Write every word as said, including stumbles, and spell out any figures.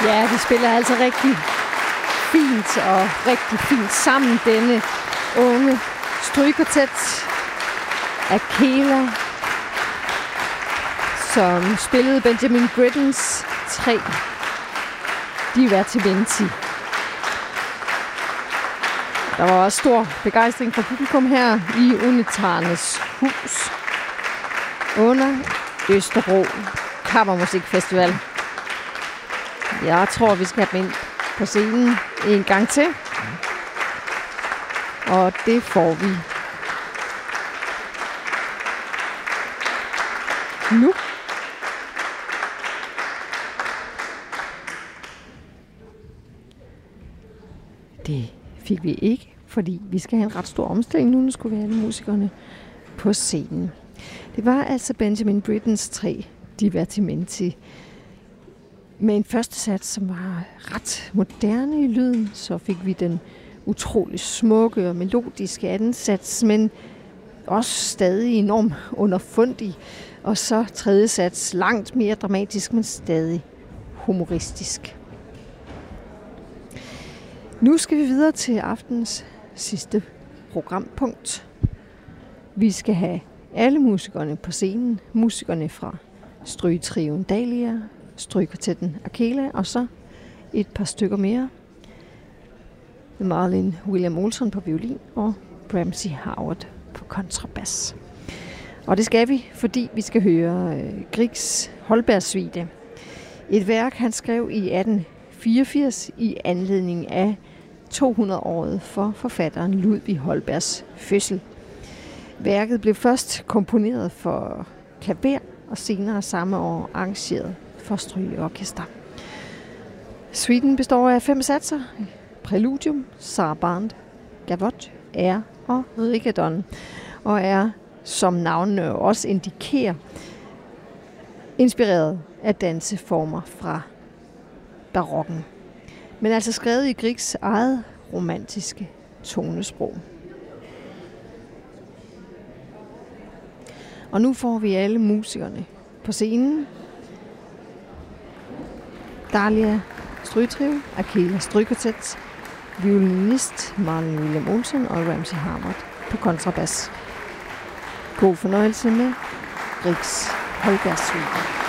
Ja, de spiller altså rigtig fint og rigtig fint sammen, denne unge strygekvartet Akela, som spillede Benjamin Brittens tre divertimenti. Der var også stor begejstring fra publikum her i Unitarnes hus under Østerbro Kammermusikfestival. Jeg tror, vi skal have dem ind på scenen en gang til. Og det får vi nu. Det fik vi ikke, fordi vi skal have en ret stor omstilling nu, nu skulle vi have musikerne på scenen. Det var altså Benjamin Brittens tre divertimenti med en første sats, som var ret moderne i lyden. Så fik vi den utrolig smukke og melodiske anden sats, men også stadig enormt underfundig. Og så tredje sats, langt mere dramatisk, men stadig humoristisk. Nu skal vi videre til aftens sidste programpunkt. Vi skal have alle musikerne på scenen. Musikerne fra Strygetrioen Dahlia, Strygekvartetten Akela og så et par stykker mere. Marlin William Olsen på violin og Ramsey Howard på kontrabas. Og det skal vi, fordi vi skal høre øh, Griegs Holbergsuite. Et værk, han skrev i atten fireogfirs i anledning af to hundrede-året for forfatteren Ludvig Holbergs fødsel. Værket blev først komponeret for klaver og senere samme år arrangeret for strygeorkester. Suiten består af fem satser: Præludium, Saraband, Gavotte, Air og Rigadon, og er, som navnene også indikerer, inspireret af danseformer fra barokken. Men altså skrevet i Griegs eget romantiske tonesprog. Og nu får vi alle musikerne på scenen. Dahlia Strygetrio, Akela Strygekvartet, violinist Marlin William Olsen og Ramsey Howard på kontrabas. God fornøjelse med Griegs Holbergsuite.